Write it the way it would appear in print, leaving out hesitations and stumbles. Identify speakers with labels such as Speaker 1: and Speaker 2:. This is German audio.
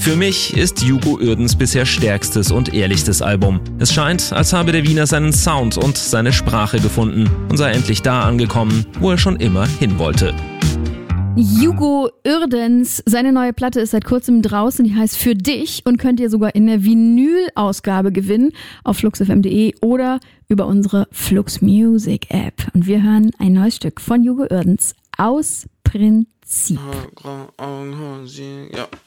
Speaker 1: Für mich ist Hugo Uerdens bisher stärkstes und ehrlichstes Album. Es scheint, als habe der Wiener seinen Sound und seine Sprache gefunden und sei endlich da angekommen, wo er schon immer hin wollte.
Speaker 2: Hugo Uerdens, seine neue Platte ist seit kurzem draußen, die heißt Für dich und könnt ihr sogar in der Vinyl-Ausgabe gewinnen auf fluxfm.de oder über unsere Flux Music App. Und wir hören ein neues Stück von Hugo Uerdens, Aus Prinzip.
Speaker 3: Ja.